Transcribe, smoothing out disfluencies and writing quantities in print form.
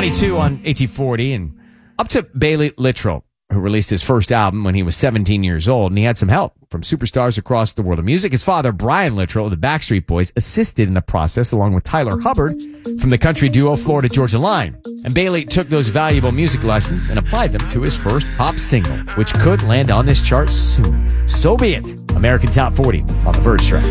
22 on 1840, and up to Bailey Littrell, who released his first album when he was 17 years old, and he had some help from superstars across the world of music. His father, Brian Littrell of the Backstreet Boys, assisted in the process along with Tyler Hubbard from the country duo Florida Georgia Line. And Bailey took those valuable music lessons and applied them to his first pop single, which could land on this chart soon. So be it. American Top 40 on The Verge track.